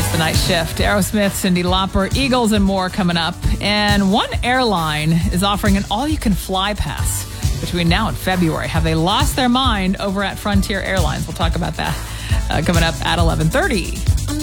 The Night Shift, Aerosmith, Cyndi Lauper, Eagles, and more coming up. And one airline is offering an all-you-can-fly pass between now and February. Have they lost their mind over at Frontier Airlines? We'll talk about that coming up at 11:30.